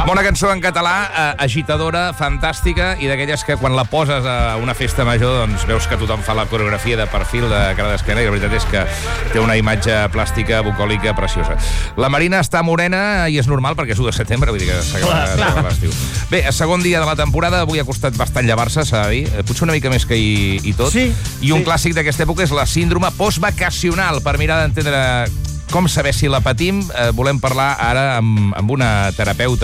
Bona cançó en català, agitadora, fantàstica, i d'aquelles que quan la poses a una festa major doncs veus que tothom fa la coreografia de perfil de cara d'esquena, i la veritat és que té una imatge plàstica, bucòlica, preciosa. La Marina està morena i és normal perquè és 1 de setembre, vull dir que s'acaba l'estiu. Bé, segon dia de la temporada, avui ha costat bastant llevar-se, s'ha de dir, potser una mica més que ahir i tot. Sí. I un clàssic d'aquesta època és la síndrome postvacacional. Per mirar d'entendre com saber si la patim, volem parlar ara amb una terapeuta